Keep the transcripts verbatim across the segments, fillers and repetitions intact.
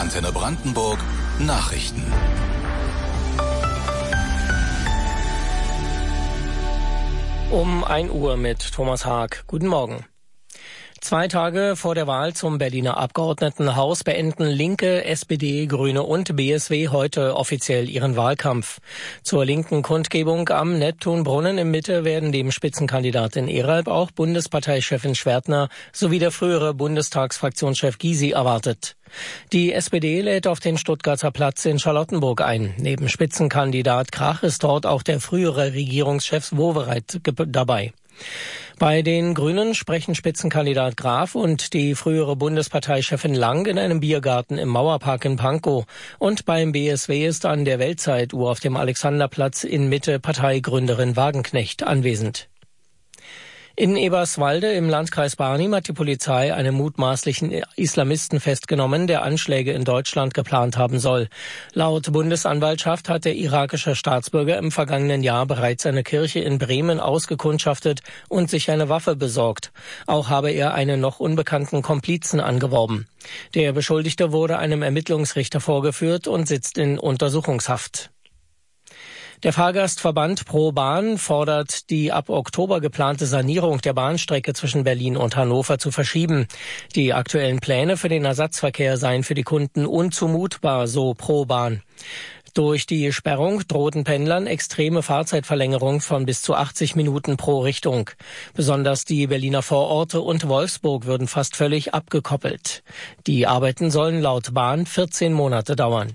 Antenne Brandenburg Nachrichten. Um ein Uhr mit Thomas Haag. Guten Morgen. Zwei Tage vor der Wahl zum Berliner Abgeordnetenhaus beenden Linke, S P D, Grüne und B S W heute offiziell ihren Wahlkampf. Zur linken Kundgebung am Neptunbrunnen in Mitte werden neben Spitzenkandidatin Eralb auch Bundesparteichefin Schwertner sowie der frühere Bundestagsfraktionschef Gysi erwartet. Die S P D lädt auf den Stuttgarter Platz in Charlottenburg ein. Neben Spitzenkandidat Krach ist dort auch der frühere Regierungschef Wowereit dabei. Bei den Grünen sprechen Spitzenkandidat Graf und die frühere Bundesparteichefin Lang in einem Biergarten im Mauerpark in Pankow. Und beim B S W ist an der Weltzeituhr auf dem Alexanderplatz in Mitte Parteigründerin Wagenknecht anwesend. In Eberswalde im Landkreis Barnim hat die Polizei einen mutmaßlichen Islamisten festgenommen, der Anschläge in Deutschland geplant haben soll. Laut Bundesanwaltschaft hat der irakische Staatsbürger im vergangenen Jahr bereits eine Kirche in Bremen ausgekundschaftet und sich eine Waffe besorgt. Auch habe er einen noch unbekannten Komplizen angeworben. Der Beschuldigte wurde einem Ermittlungsrichter vorgeführt und sitzt in Untersuchungshaft. Der Fahrgastverband Pro Bahn fordert, die ab Oktober geplante Sanierung der Bahnstrecke zwischen Berlin und Hannover zu verschieben. Die aktuellen Pläne für den Ersatzverkehr seien für die Kunden unzumutbar, so Pro Bahn. Durch die Sperrung drohten Pendlern extreme Fahrzeitverlängerungen von bis zu achtzig Minuten pro Richtung. Besonders die Berliner Vororte und Wolfsburg würden fast völlig abgekoppelt. Die Arbeiten sollen laut Bahn vierzehn Monate dauern.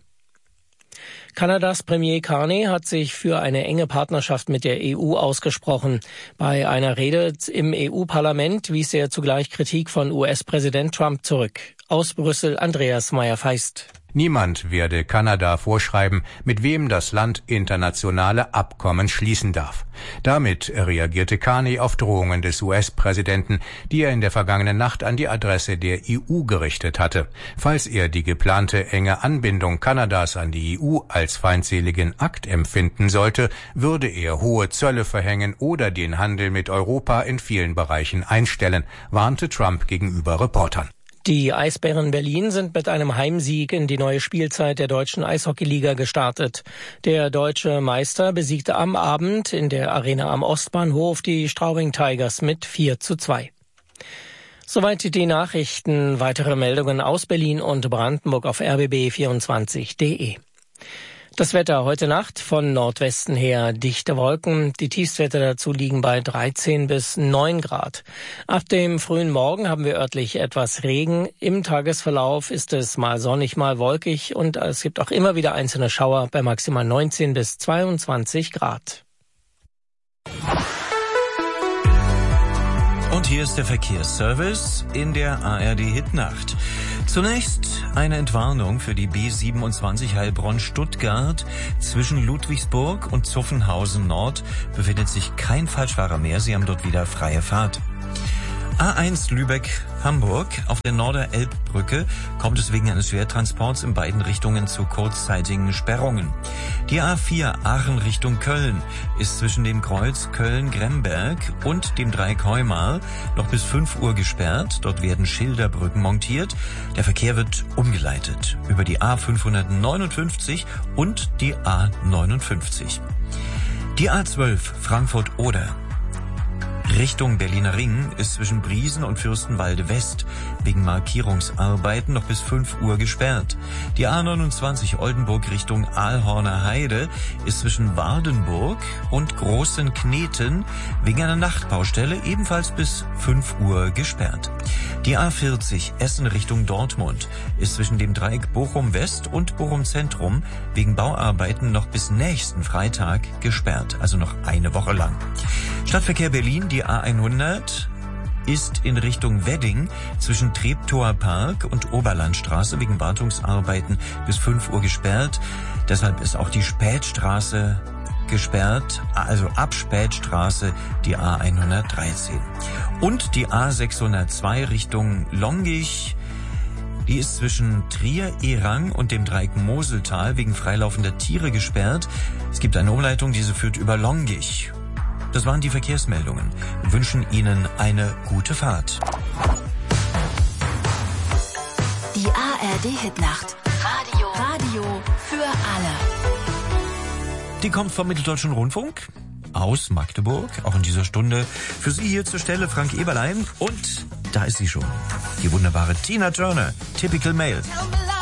Kanadas Premier Carney hat sich für eine enge Partnerschaft mit der E U ausgesprochen. Bei einer Rede im E U-Parlament wies er zugleich Kritik von U S-Präsident Trump zurück. Aus Brüssel Andreas Meyer-Feist. Niemand werde Kanada vorschreiben, mit wem das Land internationale Abkommen schließen darf. Damit reagierte Carney auf Drohungen des U S-Präsidenten, die er in der vergangenen Nacht an die Adresse der E U gerichtet hatte. Falls er die geplante enge Anbindung Kanadas an die E U als feindseligen Akt empfinden sollte, würde er hohe Zölle verhängen oder den Handel mit Europa in vielen Bereichen einstellen, warnte Trump gegenüber Reportern. Die Eisbären Berlin sind mit einem Heimsieg in die neue Spielzeit der deutschen Eishockeyliga gestartet. Der deutsche Meister besiegte am Abend in der Arena am Ostbahnhof die Straubing Tigers mit vier zu zwei. Soweit die Nachrichten. Weitere Meldungen aus Berlin und Brandenburg auf r b b vierundzwanzig punkt d e. Das Wetter heute Nacht von Nordwesten her dichte Wolken. Die Tiefstwerte dazu liegen bei dreizehn bis neun Grad. Ab dem frühen Morgen haben wir örtlich etwas Regen. Im Tagesverlauf ist es mal sonnig, mal wolkig und es gibt auch immer wieder einzelne Schauer bei maximal neunzehn bis zweiundzwanzig Grad. Und hier ist der Verkehrsservice in der A R D-Hitnacht. Zunächst eine Entwarnung für die B siebenundzwanzig Heilbronn-Stuttgart. Zwischen Ludwigsburg und Zuffenhausen Nord befindet sich kein Falschfahrer mehr. Sie haben dort wieder freie Fahrt. A eins Lübeck-Hamburg. Auf der Norderelbbrücke kommt es wegen eines Schwertransports in beiden Richtungen zu kurzzeitigen Sperrungen. Die A vier Aachen Richtung Köln ist zwischen dem Kreuz Köln-Gremberg und dem Dreieck Heumal noch bis fünf Uhr gesperrt. Dort werden Schilderbrücken montiert. Der Verkehr wird umgeleitet über die A fünfhundertneunundfünfzig und die A neunundfünfzig. Die A zwölf Frankfurt-Oder Richtung Berliner Ring ist zwischen Briesen und Fürstenwalde West wegen Markierungsarbeiten noch bis fünf Uhr gesperrt. Die A neunundzwanzig Oldenburg Richtung Aalhorner Heide ist zwischen Wardenburg und Großenkneten wegen einer Nachtbaustelle ebenfalls bis fünf Uhr gesperrt. Die A vierzig Essen Richtung Dortmund ist zwischen dem Dreieck Bochum West und Bochum Zentrum wegen Bauarbeiten noch bis nächsten Freitag gesperrt, also noch eine Woche lang. Stadtverkehr Berlin, die A hundert ist in Richtung Wedding zwischen Treptower Park und Oberlandstraße wegen Wartungsarbeiten bis fünf Uhr gesperrt. Deshalb ist auch die Spätstraße gesperrt, also ab Spätstraße die A hundertdreizehn. Und die A sechshundertzwei Richtung Longich, die ist zwischen Trier-Erang und dem Dreieck Moseltal wegen freilaufender Tiere gesperrt. Es gibt eine Umleitung, diese führt über Longich. Das waren die Verkehrsmeldungen. Wir wünschen Ihnen eine gute Fahrt. Die A R D-Hitnacht Radio. Radio für alle. Die kommt vom Mitteldeutschen Rundfunk aus Magdeburg, auch in dieser Stunde. Für Sie hier zur Stelle Frank Eberlein. Und da ist sie schon, die wunderbare Tina Turner, Typical Male. Tell me